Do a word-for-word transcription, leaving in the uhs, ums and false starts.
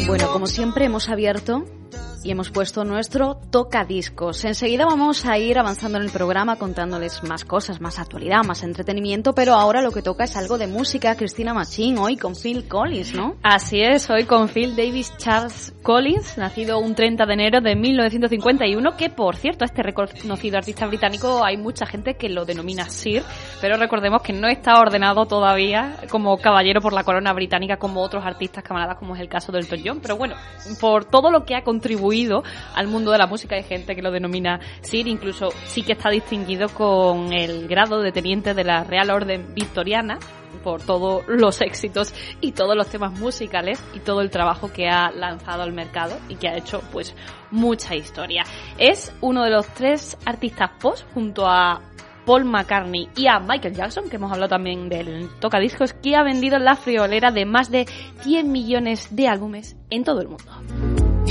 Bueno, como siempre hemos abierto y hemos puesto nuestro tocadiscos. Enseguida vamos a ir avanzando en el programa contándoles más cosas, más actualidad, más entretenimiento, pero ahora lo que toca es algo de música. Cristina Machín, hoy con Phil Collins, ¿no? Así es, hoy con Phil Davis Charles Collins, nacido un treinta de enero de mil novecientos cincuenta y uno, que por cierto, este reconocido artista británico hay mucha gente que lo denomina Sir, pero recordemos que no está ordenado todavía como caballero por la corona británica como otros artistas camaradas, como es el caso de Elton John, pero bueno, por todo lo que ha contribuido al mundo de la música hay gente que lo denomina Sir, incluso sí que está distinguido con el grado de teniente de la Real Orden Victoriana por todos los éxitos y todos los temas musicales y todo el trabajo que ha lanzado al mercado y que ha hecho pues mucha historia. Es uno de los tres artistas post junto a Paul McCartney y a Michael Jackson, que hemos hablado también del tocadiscos, que ha vendido la friolera de más de cien millones de álbumes en todo el mundo.